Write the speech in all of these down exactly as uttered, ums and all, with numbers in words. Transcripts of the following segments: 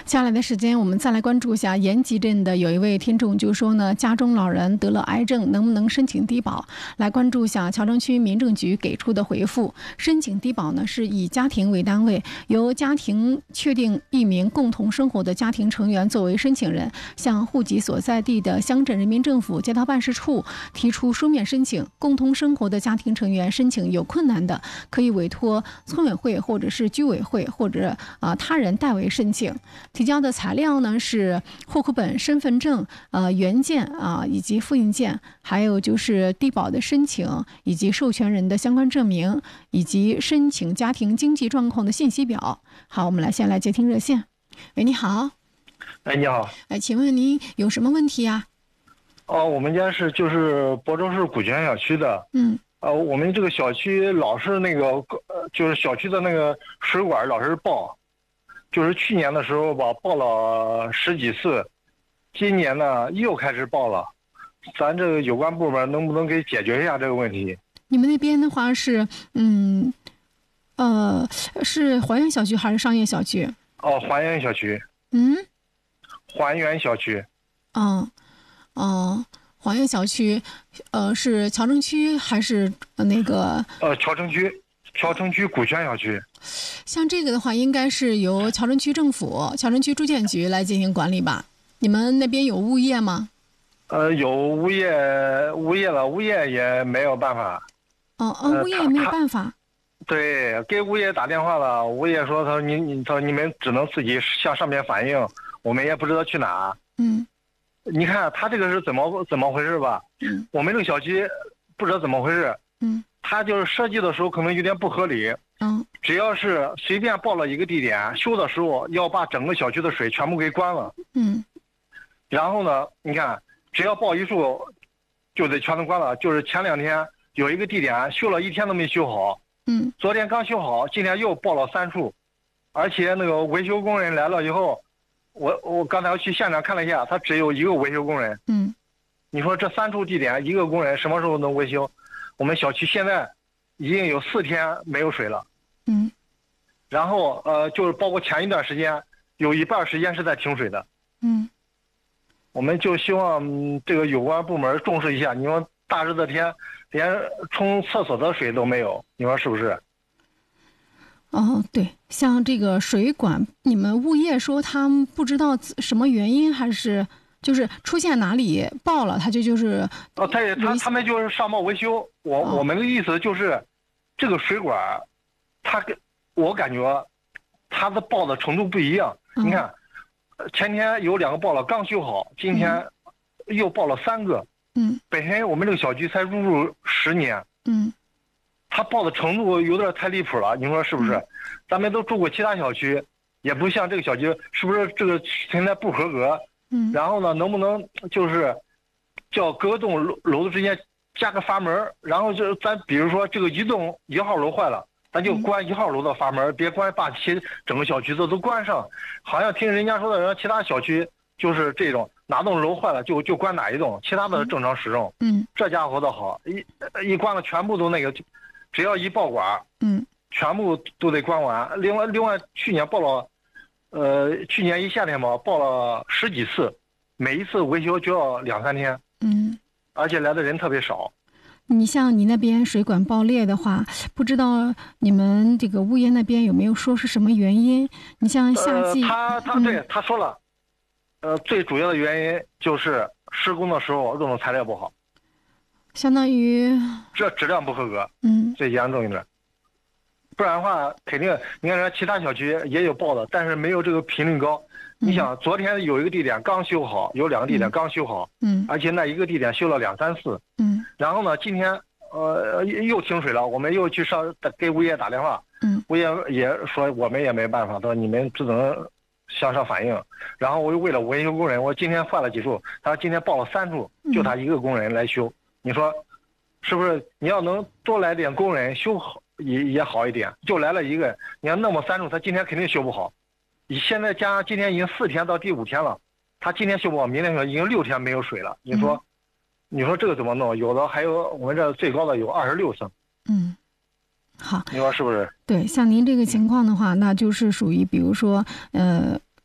接下来的时间我们再来关注一下延吉镇的有一位听众就说呢，家中老人得了癌症，能不能申请低保？来关注一下乔城区民政局给出的回复。申请低保呢是以家庭为单位，由家庭确定一名共同生活的家庭成员作为申请人，向户籍所在地的乡镇人民政府街道办事处提出书面申请。共同生活的家庭成员申请有困难的，可以委托村委会或者是居委会或者啊、呃、他人代为申请。提交的材料呢是户口本、身份证、呃原件啊、呃、以及复印件，还有就是低保的申请以及授权人的相关证明，以及申请家庭经济状况的信息表。好，我们来先来接听热线。喂，你好。 哎，你好。 哎，请问您有什么问题呀、 啊？哦，我们家是就是亳州市古泉小区的。 嗯。 呃，我们这个小区老是那个呃，就是小区的那个水管老是爆。就是去年的时候吧，爆了十几次，今年呢又开始爆了，咱这个有关部门能不能给解决一下这个问题？ 你们那边的话是，嗯，呃，是还原小区还是商业小区？ 哦，还原小区。 嗯， 还原小区。 嗯，哦，还原小区，呃，是乔城区还是那个？ 呃，乔城区。乔城区古泉小区， 像这个的话，应该是由乔城区政府、乔城区住建局来进行管理吧？你们那边有物业吗？ 呃，有物业，物业了，物业也没有办法。 哦哦，物业也没有办法。 对，给物业打电话了，物业说他说你你他说你们只能自己向上面反映，我们也不知道去哪。 嗯。 你看他这个是怎么怎么回事吧？ 嗯。 我们这个小区不知道怎么回事。 嗯。 他就是设计的时候可能有点不合理， 嗯， 只要是随便报了一个地点，修的时候要把整个小区的水全部给关了， 嗯， 然后呢，你看只要报一处，就得全都关了。就是前两天有一个地点修了一天都没修好， 嗯， 昨天刚修好，今天又报了三处，而且那个维修工人来了以后，我我刚才去现场看了一下，他只有一个维修工人， 嗯， 你说这三处地点一个工人什么时候能维修？我们小区现在已经有四天没有水了， 嗯， 然后呃，就是包括前一段时间有一半时间是在停水的， 嗯， 我们就希望、嗯、这个有关部门重视一下。你说大热的天，连冲厕所的水都没有，你说是不是？ 哦，对，像这个水管，你们物业说他们不知道什么原因，还是？就是出现哪里爆了，他就就是哦，他也他他们就是上报维修。我、哦、我们的意思就是，这个水管，他跟我感觉，他的爆的程度不一样。嗯、你看，前天有两个爆了，刚修好，今天又爆了三个。 嗯。 本身我们这个小区才入住十年。 嗯。 他爆的程度有点太离谱了，你说是不是？嗯、咱们都住过其他小区，也不像这个小区，是不是这个存在不合格？ 嗯， 然后呢，能不能就是叫各栋楼楼子之间加个阀门，然后就咱比如说这个一栋一号楼坏了，咱就关一号楼的阀门，别关把其整个小区的都关上。好像听人家说的，人其他小区就是这种，哪栋楼坏了就就关哪一栋，其他的正常使用。 嗯， 这家伙的好，一一关了全部都那个，只要一爆管， 嗯， 全部都得关完。另外另外去年爆了。呃，去年一夏天嘛，报了十几次，每一次维修就要两三天， 嗯， 而且来的人特别少。 你像你那边水管爆裂的话，不知道你们这个物业那边有没有说是什么原因？你像夏季， 呃、他他对、嗯、他说了，呃，最主要的原因就是施工的时候用的材料不好， 相当于这质量不合格， 嗯， 最严重一点。不然的话，肯定你看人家其他小区也有报的，但是没有这个频率高。嗯、你想，昨天有一个地点刚修好，有两个地点刚修好， 嗯， 而且那一个地点修了两三次， 嗯， 然后呢，今天呃又停水了，我们又去上给物业打电话， 嗯， 物业也说我们也没办法，他说你们只能向上反映。然后我又为了维修工人，我今天换了几处，他说今天报了三处，就他一个工人来修，嗯、你说是不是？你要能多来点工人修好。也也好一点，就来了一个，你看那么三处，他今天肯定修不好。你现在加今天已经四天到第五天了，他今天修不好，明天修已经六天没有水了。你说，嗯、你说这个怎么弄？有的还有我们这最高的有二十六升。 嗯，好， 你说是不是？ 对，像您这个情况的话，那就是属于比如说呃。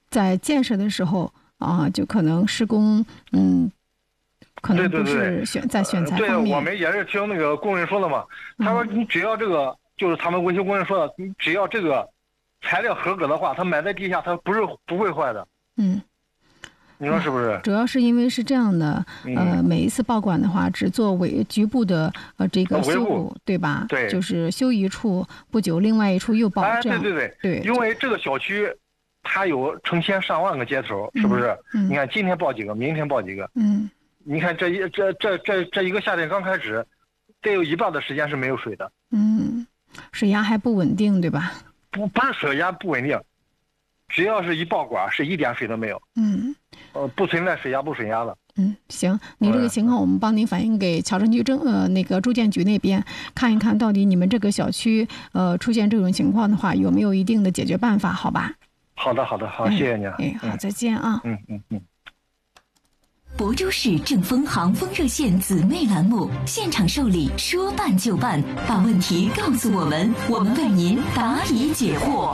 在建设的时候啊，就可能施工，嗯，可能不是选在选材方面。 对，我们也是听那个工人说的嘛，他说你只要这个，就是他们维修工人说的，你只要这个材料合格的话，它埋在地下，它不是不会坏的。 嗯。 你说是不是？ 主要是因为是这样的，呃，每一次报管的话，只做维局部的呃这个修补，对吧？ 对， 就是修一处不久，另外一处又报， 哎， 这样。 对对对， 因为这个小区，它有成千上万个接头，是不是？ 嗯。 你看今天报几个，明天报几个。 嗯。 你看这一这这这这一个夏天刚开始，得有一半的时间是没有水的。 嗯，水压还不稳定，对吧？ 不不是水压不稳定，只要是一爆管，是一点水都没有。 嗯。 呃，不存在水压不水压的。 嗯，行，你这个情况我们帮您反映给桥城区政呃那个住建局那边看一看，到底你们这个小区呃出现这种情况的话，有没有一定的解决办法？好吧？ 好的，好的，好，谢谢您。 哎，好，再见啊。 嗯嗯嗯。 亳州市正风航风热线姊妹栏目现场受理，说办就办，把问题告诉我们，我们为您答疑解惑。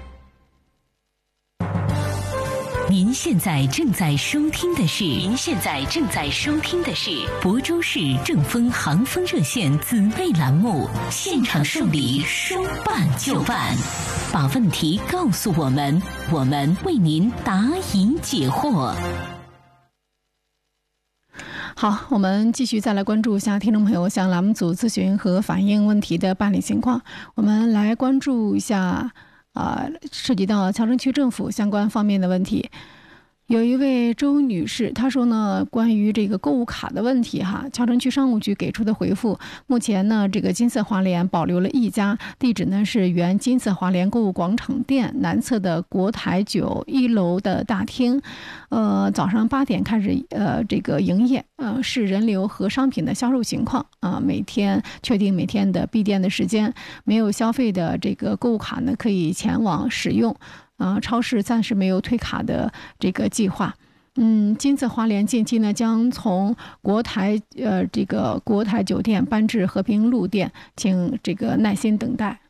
您现在正在收听的是，您现在正在收听的是亳州市正风航风热线姊妹栏目现场受理，说办就办，把问题告诉我们，我们为您答疑解惑。 好，我们继续再来关注一下听众朋友向栏目组咨询和反映问题的办理情况。我们来关注一下呃，涉及到桥城区政府相关方面的问题。有一位周女士，她说呢，关于这个购物卡的问题哈，桥城区商务局给出的回复，目前呢，这个金色华联保留了一家，地址呢是原金色华联购物广场店南侧的国台九一楼的大厅，呃，早上八点开始呃这个营业，呃是人流和商品的销售情况啊、呃，每天确定每天的闭店的时间，没有消费的这个购物卡呢可以前往使用。啊，超市暂时没有退卡的这个计划。嗯，金色华联近期呢将从国台呃这个国台酒店搬至和平路店，请这个耐心等待。